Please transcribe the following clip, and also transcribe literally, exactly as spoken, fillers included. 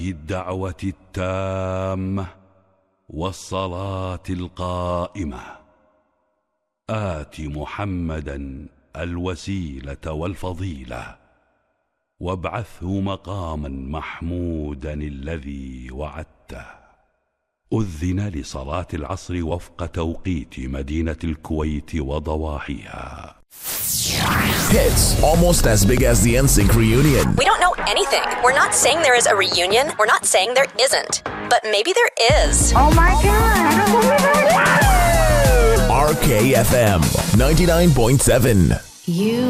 الدعوة التامة والصلاة القائمة آت محمدا الوسيلة والفضيلة وابعثه مقاما محمودا الذي وعدته. أذن لصلاة العصر وفق توقيت مدينة الكويت وضواحيها. Hits almost as big as the N Sync reunion. We don't know anything. We're not saying there is a reunion. We're not saying there isn't. But maybe there is. Oh my God, I don't believe it. R K F M ninety-nine point seven. You